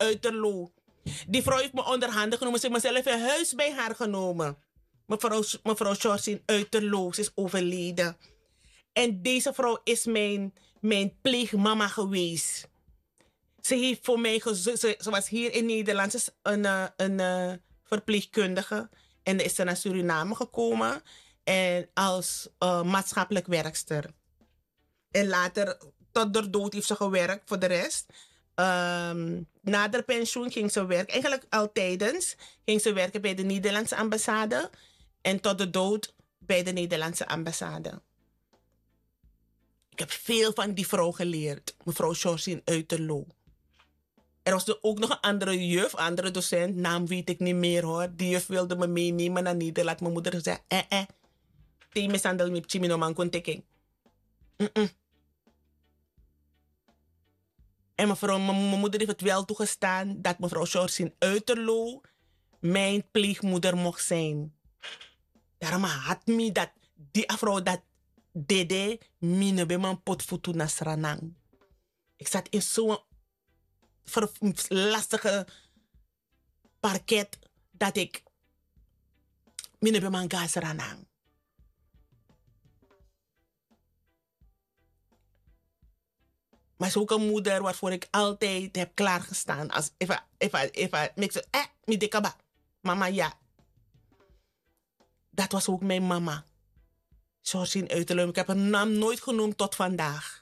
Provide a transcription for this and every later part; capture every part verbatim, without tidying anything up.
Uiterloo. Die vrouw heeft me onder handen genomen. Ze heeft mezelf in huis bij haar genomen. Mevrouw, mevrouw Georgine Uiterloo, ze is overleden. En deze vrouw is mijn, mijn pleegmama geweest. Ze heeft voor mij gezorgd. Ze, ze was hier in Nederland. Ze is een, uh, een uh, verpleegkundige. En is ze naar Suriname gekomen. En als uh, maatschappelijk werkster. En later, tot de dood, heeft ze gewerkt voor de rest. Um, na haar pensioen ging ze werken. Eigenlijk altijdens ging ze werken bij de Nederlandse ambassade. En tot de dood bij de Nederlandse ambassade. Ik heb veel van die vrouw geleerd. Mevrouw Georgine Uiterloo. Er was er ook nog een andere juf, andere docent. Naam weet ik niet meer hoor. Die juf wilde me meenemen naar Nederland. Mijn moeder zei, eh eh. Die mishandel me chimino man kon teken. En mevrouw, mijn moeder heeft het wel toegestaan dat mevrouw Georgine Uiterloo mijn pleegmoeder mocht zijn. Daarom had me dat die vrouw dat dede mine bij mijn potvoetu naar Sranang. Ik zat in zo'n lastige parket dat ik mine bij mijn gas Sranang. Maar ze is ook een moeder waarvoor ik altijd heb klaargestaan. Als even, even, even, ik zeg, eh, mi dekaba. Mama, ja. Dat was ook mijn mama. Georgine Uiterloo. Ik heb haar naam nooit genoemd tot vandaag.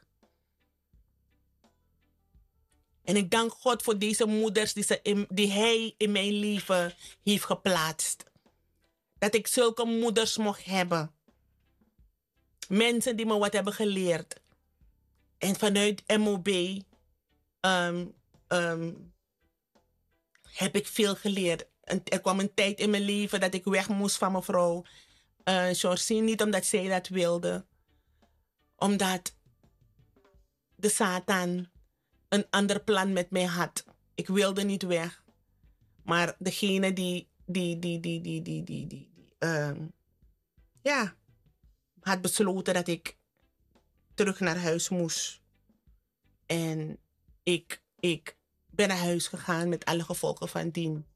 En ik dank God voor deze moeders die, ze in, die hij in mijn leven heeft geplaatst. Dat ik zulke moeders mocht hebben. Mensen die me wat hebben geleerd. En vanuit M O B um, um, heb ik veel geleerd. En er kwam een tijd in mijn leven dat ik weg moest van mevrouw uh, Georgine. Niet omdat zij dat wilde. Omdat de Satan een ander plan met mij had. Ik wilde niet weg. Maar degene die, die, die, die, die, die, die, die, die um, ja, had besloten dat ik terug naar huis moest. En ik, ik ben naar huis gegaan met alle gevolgen van dien.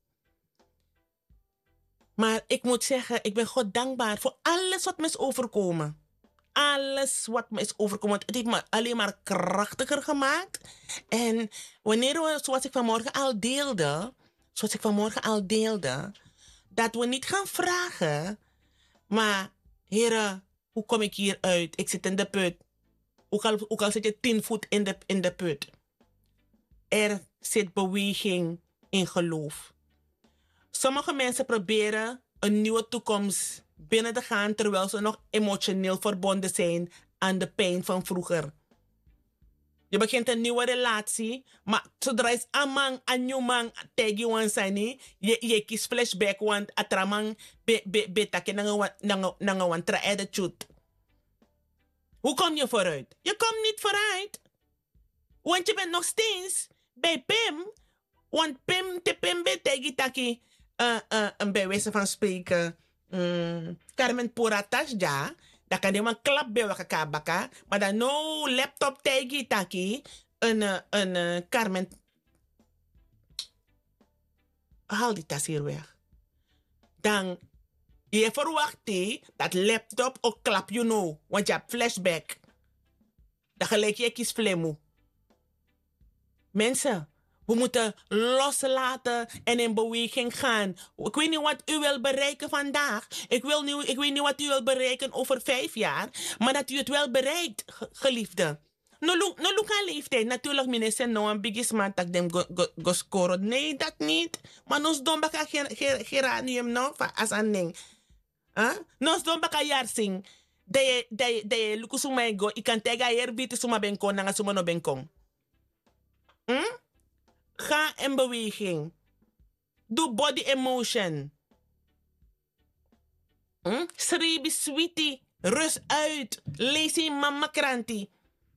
Maar ik moet zeggen, ik ben God dankbaar voor alles wat me is overkomen. Alles wat me is overkomen. Het heeft me alleen maar krachtiger gemaakt. En wanneer we, zoals ik vanmorgen al deelde, zoals ik vanmorgen al deelde, dat we niet gaan vragen, maar Heere, hoe kom ik hier uit? Ik zit in de put. Ook al, ook al zit je tien voet in de, in de put. Er zit beweging in geloof. Sommige mensen proberen een nieuwe toekomst binnen te gaan terwijl ze nog emotioneel verbonden zijn aan de pijn van vroeger. Je begint een nieuwe relatie, maar zodra is amang, anyumang, tegi wan sani, je, je kies flashback, want atramang be, be, be take nanga wan traede chut. Hoe kom je vooruit? Je komt niet vooruit. Want je bent nog steeds bij Pim. Want Pim te Pim be tegi taki, uh, uh, um, bij wijze van spreken, um, Carmen Puratas ja. Dan kan je een klap bij elkaar bakken. Maar dan no laptop tegi taki, een, uh, een uh, Carmen. Haal die tas hier weg. Dan je verwacht die, dat laptop ook klap, you know. Want je hebt flashback. Dan gelijk je kies flemo. Mensen, we moeten loslaten en in beweging gaan. Ik weet niet wat u wil bereiken vandaag. Ik, wil niet, ik weet niet wat u wil bereiken over vijf jaar. Maar dat u het wel bereikt, geliefde. No look aan leeftijd. Natuurlijk, minister, no een biggie man dat dem go, go, go scoren. Nee, dat niet. Maar nos don baka geranium, no? As een ding. Huh? Nos don baka jarsing. De de de lukusuma go. Ik kan tegen hier bieden suma benkon, nanga suma no benkon. Hm? Ga in beweging. Doe body emotion. Hm? Schreef sweetie. Rust uit. Lees in mama kranti.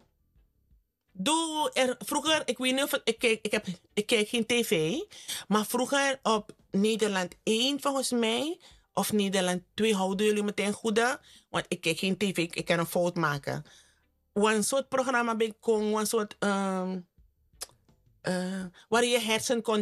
Doe er, vroeger, ik weet niet of het, ik, kijk, ik, heb, ik kijk geen tv, maar vroeger op Nederland één volgens mij, of Nederland twee, houden jullie meteen goed, want ik kijk geen tv, ik, ik kan een fout maken. Een soort programma ben ik kon, een soort, um, uh, waar je hersen kon